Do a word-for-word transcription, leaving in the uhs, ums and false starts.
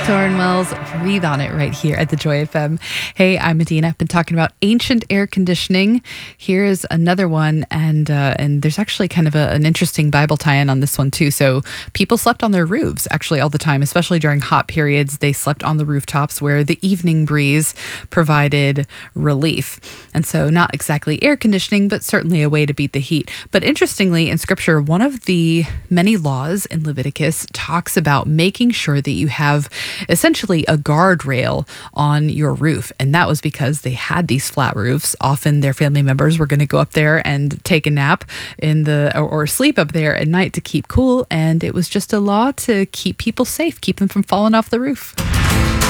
Thornwell's Breathe on It right here at the Joy F M. Hey, I'm Medina. I've been talking about ancient air conditioning. Here's another one, and uh, and there's actually kind of a, an interesting Bible tie-in on this one too. So people slept on their roofs actually all the time, especially during hot periods. They slept on the rooftops where the evening breeze provided relief. And so not exactly air conditioning, but certainly a way to beat the heat. But interestingly, in Scripture, one of the many laws in Leviticus talks about making sure that you have essentially a guardrail on your roof. And that was because they had these flat roofs. Often their family members were going to go up there and take a nap in the or, or sleep up there at night to keep cool. And it was just a law to keep people safe, keep them from falling off the roof.